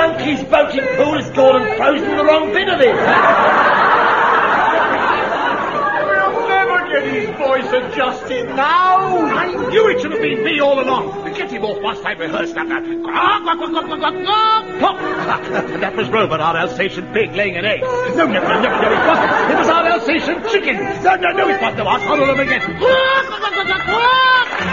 monkey's boating pool is gone and frozen the wrong bit of it. We'll never get his voice adjusted now. I knew it should have been me all along. Get him off whilst I rehearsed that. That was Robert, our Alsatian pig, laying an egg. No, it wasn't. It was our Alsatian chicken. No, it wasn't. I'll follow them again.